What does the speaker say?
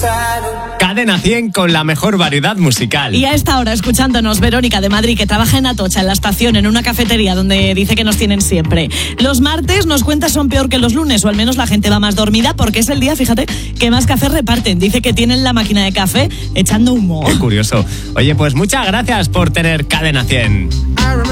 Cadena 100 con la mejor variedad musical. Y a esta hora, escuchándonos, Verónica de Madrid, que trabaja en Atocha, en la estación, en una cafetería donde dice que nos tienen siempre. Los martes, nos cuenta, son peor que los lunes, o al menos la gente va más dormida, porque es el día, fíjate, que más café reparten. Dice que tienen la máquina de café echando humo. Qué curioso. Oye, pues muchas gracias por tener Cadena 100.